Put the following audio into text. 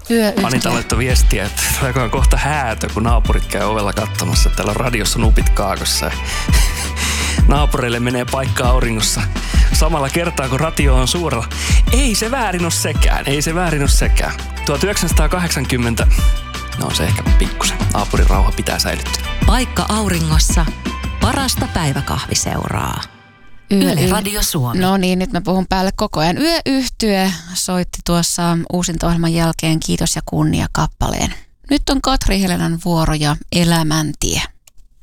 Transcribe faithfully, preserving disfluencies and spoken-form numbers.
Yöyhtiö. Anita laittoi viestiä, että tuleekohan kohta häätö, kun naapurit käy ovella katsomassa. Täällä on radiossa nupit kaakossa. Naapureille menee paikka auringossa samalla kertaa, kun radio on suurella. Ei se väärin ole sekään, ei se väärin ole sekään. tuhatyhdeksänsataakahdeksankymmentä, no on se ehkä pikkusen. Naapurin rauha pitää säilyttää. Paikka auringossa, parasta päiväkahviseuraa. Yle Radio Suomi. No niin, nyt mä puhun päälle koko ajan. Yöyhtye soitti tuossa uusinto-ohjelman jälkeen Kiitos ja kunnia -kappaleen. Nyt on Katri Helenan vuoro ja Elämäntie.